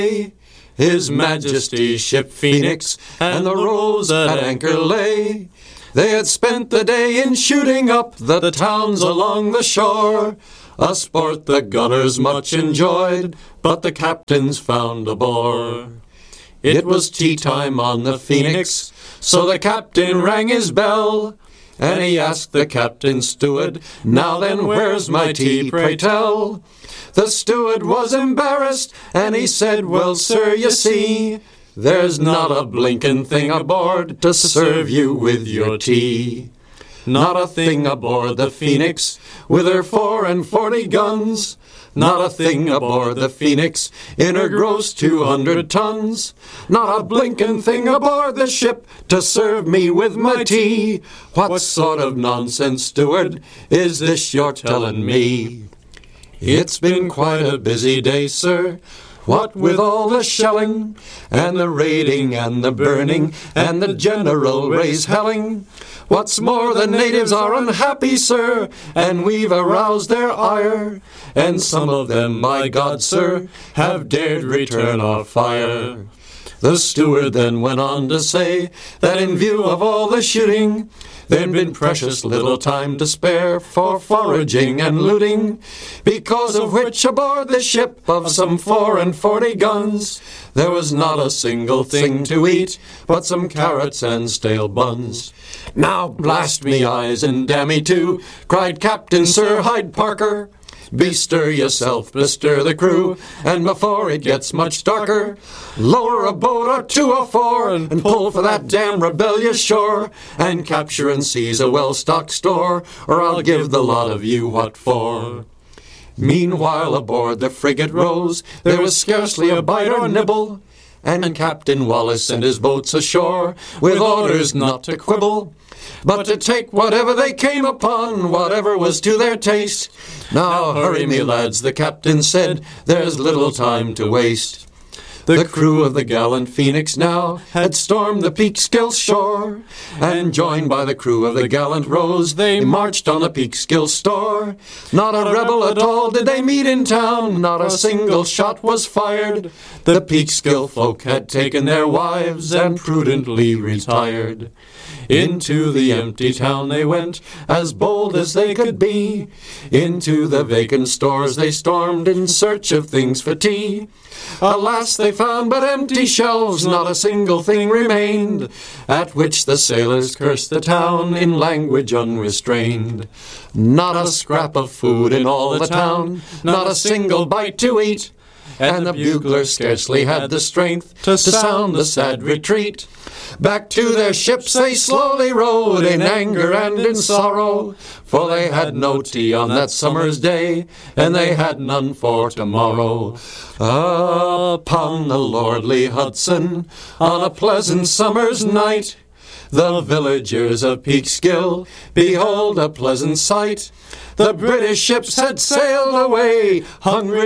His Majesty's ship Phoenix and the Rose at anchor lay. They had spent the day in shooting up the towns along the shore, a sport the gunners much enjoyed, but the captains found a bore. It was tea time on the Phoenix, so the captain rang his bell, and he asked the captain's steward, "Now then, where's my tea, pray tell?" The steward was embarrassed, and he said, "Well, sir, you see, there's not a blinkin' thing aboard to serve you with your tea. Not a thing aboard the Phoenix, with her 44 guns. Not a thing aboard the Phoenix, in her gross 200 tons. Not a blinkin' thing aboard the ship to serve me with my tea. What sort of nonsense, steward, is this you're tellin' me?" "It's been quite a busy day, sir, what with all the shelling, and the raiding and the burning, and the general raise helling. What's more, the natives are unhappy, sir, and we've aroused their ire, and some of them, my God, sir, have dared return our fire." The steward then went on to say that in view of all the shooting, there'd been precious little time to spare for foraging and looting, because of which aboard the ship of some 44 guns, there was not a single thing to eat but some carrots and stale buns. "Now blast me eyes and damn me too," cried Captain Sir Hyde Parker, "bestir yourself, bestir the crew, and before it gets much darker, lower a boat or 2 or 4 and pull for that damn rebellious shore, and capture and seize a well-stocked store, or I'll give the lot of you what for." Meanwhile aboard the frigate Rose there was scarcely a bite or nibble, and Captain Wallace sent his boats ashore with orders not to quibble, but to take whatever they came upon, whatever was to their taste. "Now hurry me, lads," the captain said, "there's little time to waste." The crew of the gallant Phoenix now had stormed the Peekskill shore, and joined by the crew of the gallant Rose, they marched on the Peekskill store. Not a rebel at all did they meet in town, not a single shot was fired. The Peekskill folk had taken their wives and prudently retired. Into the empty town they went, as bold as they could be. Into the vacant stores they stormed in search of things for tea. Alas, they found but empty shelves, not a single thing remained, at which the sailors cursed the town in language unrestrained. Not a scrap of food in all the town, not a single bite to eat, and the buglers scarcely had the strength to sound the sad retreat. Back to their ships they slowly rowed, in anger and in sorrow, for they had no tea on that summer's day, and they had none for tomorrow. Upon the lordly Hudson, on a pleasant summer's night, the villagers of Peekskill behold a pleasant sight. The British ships had sailed away, hungry